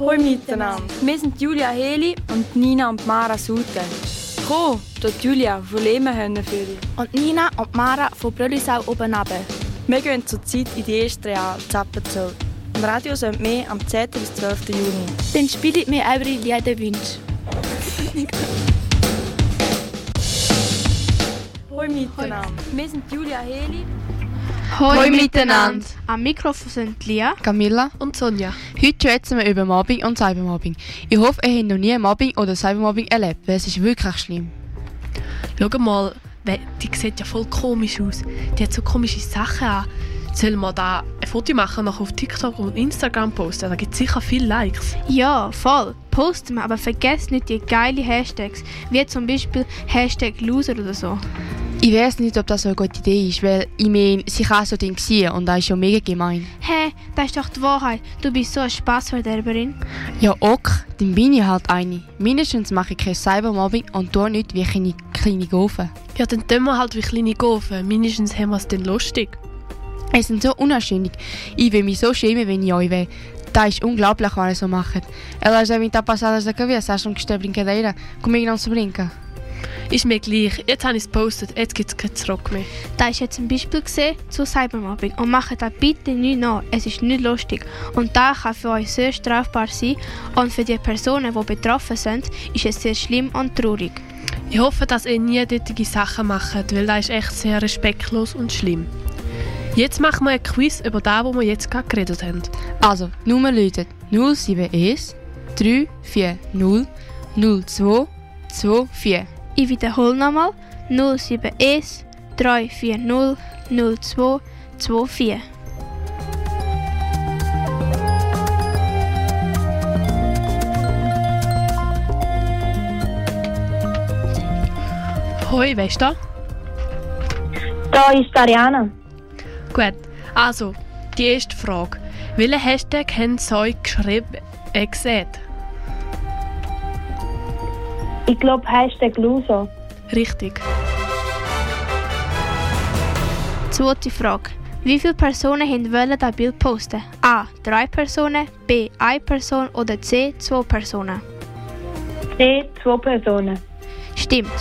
Hoi miteinander. Wir sind Julia Heli und Nina und Mara Sute. Komm, dort Julia von Lehmenhönnen für dich. Und Nina und Mara von Brüllisau oben runter. Wir gehen zurzeit in die erste Real, Zappenzell. Im Radio sind wir am 10. bis 12. Juni. Dann spielt mir eure Liederwünsche. Hoi miteinander. Wir sind Julia Heli. Hoi miteinander. Am Mikrofon sind Lia, Camilla und Sonja. Heute schwätzen wir über Mobbing und Cybermobbing. Ich hoffe, ihr habt noch nie Mobbing oder Cybermobbing erlebt, weil es ist wirklich schlimm. Schau mal, die sieht ja voll komisch aus. Die hat so komische Sachen an. Sollen wir da ein Foto machen und nachher auf TikTok und Instagram posten? Da gibt es sicher viele Likes. Ja, voll. Posten wir, aber vergesst nicht die geilen Hashtags, wie zum Beispiel #Loser oder so. Ich weiß nicht, ob das so eine gute Idee ist, weil ich meine, sie kann so Ding sein und das ist ja mega gemein. Hey, das ist doch die Wahrheit. Du bist so eine Spassverderberin. Ja, ok, dann bin ich halt eine. Mindestens mache ich kein Cybermobbing und tue nicht wie eine kleine Gaufe. Ja, dann tun wir halt wie kleine Gaufen. Mindestens haben wir es dann lustig. Es sind so unanständig. Ich will mich so schämen, wenn ich euch will. Das ist unglaublich, was ihr so macht. Ela já me está passada essa cabeça, acham que isto é brincadeira? Comigo não se brinca. Ist mir gleich. Jetzt habe ich es gepostet, jetzt gibt es kein Zurück mehr. Das ist jetzt ein Beispiel zu Cybermobbing. Und macht das bitte nicht nach. Es ist nicht lustig. Und das kann für euch sehr strafbar sein. Und für die Personen, die betroffen sind, ist es sehr schlimm und traurig. Ich hoffe, dass ihr nie solche Sachen macht, weil das ist echt sehr respektlos und schlimm. Jetzt machen wir ein Quiz über das, was wir jetzt gerade geredet haben. Also, die Nummer lautet 071 340 02 24. Ich wiederhole nochmal 071 340 02 24. Hoi, wer ist da? Da ist Ariana. Gut, also, die erste Frage. Welchen Hashtag haben Sie euch gesehen? Ich glaube #Loser. Richtig. Zweite Frage. Wie viele Personen wollen das Bild posten? A. 3 Personen, B. 1 Person oder C. 2 Personen? C. 2 Personen. Stimmt.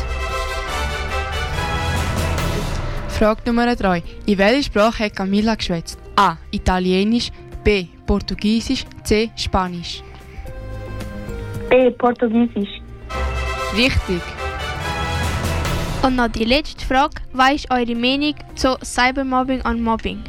Frage Nummer 3. In welcher Sprache hat Camilla geschwätzt? A. Italienisch, B. Portugiesisch, C. Spanisch. B. Portugiesisch. Richtig. Und noch die letzte Frage. Was ist eure Meinung zu Cybermobbing und Mobbing?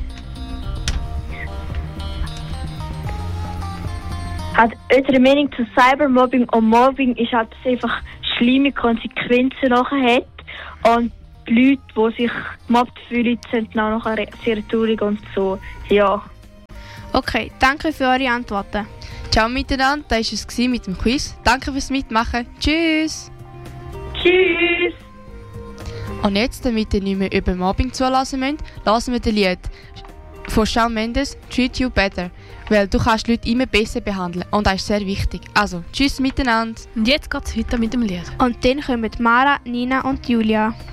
Halt, unsere Meinung zu Cybermobbing und Mobbing ist halt, dass es einfach schlimme Konsequenzen nachher hat. Und die Leute, die sich gemobbt fühlen, sind dann auch nachher sehr traurig und so. Ja. Okay, danke für eure Antworten. Ciao miteinander, das war es mit dem Quiz. Danke fürs Mitmachen. Tschüss! Tschüss! Und jetzt, damit ihr nicht mehr über Mobbing zulassen müsst, lassen wir das Lied von Shawn Mendes «Treat You Better», weil du kannst Leute immer besser behandeln und das ist sehr wichtig. Also, tschüss miteinander! Und jetzt geht es weiter mit dem Lied. Und dann kommen Mara, Nina und Julia.